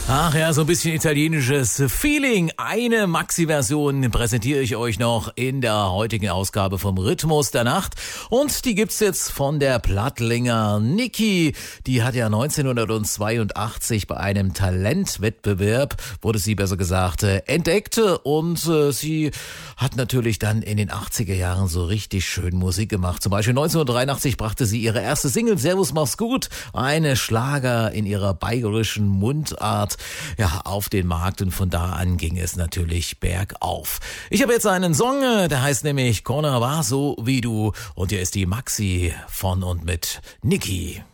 Ach ja, so ein bisschen italienisches Feeling. Eine Maxi-Version präsentiere ich euch noch in der heutigen Ausgabe vom Rhythmus der Nacht. Und die gibt's jetzt von der Plattlinger Niki. Die hat ja 1982 bei einem Talentwettbewerb, wurde sie besser gesagt, entdeckt. Und sie hat natürlich dann in den 80er Jahren so richtig schön Musik gemacht. Zum Beispiel 1983 brachte sie ihre erste Single, Servus, mach's gut, eine Schlager in ihrer bayerischen Mundart, ja, auf den Markt, und von da an ging es natürlich bergauf. Ich habe jetzt einen Song, der heißt nämlich Connor war so wie du, und hier ist die Maxi von und mit Niki.